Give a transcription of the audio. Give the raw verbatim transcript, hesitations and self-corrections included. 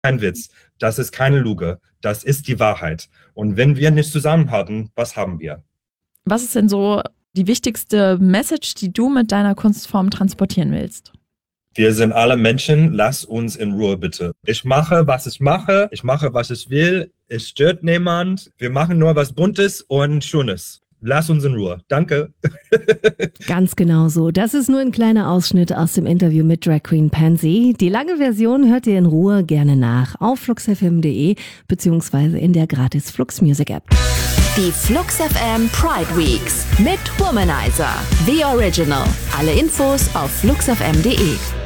kein Witz, das ist keine Lüge, das ist die Wahrheit. Und wenn wir nicht zusammenhalten, was haben wir? Was ist denn so die wichtigste Message, die du mit deiner Kunstform transportieren willst? Wir sind alle Menschen, lass uns in Ruhe bitte. Ich mache, was ich mache, ich mache, was ich will, es stört niemand. Wir machen nur was Buntes und Schönes. Lass uns in Ruhe. Danke. Ganz genau so. Das ist nur ein kleiner Ausschnitt aus dem Interview mit Drag Queen Pansy. Die lange Version hört ihr in Ruhe gerne nach auf flux f m punkt d e beziehungsweise in der gratis Flux Music App. Die Flux F M Pride Weeks mit Womanizer. The Original. Alle Infos auf flux f m punkt d e.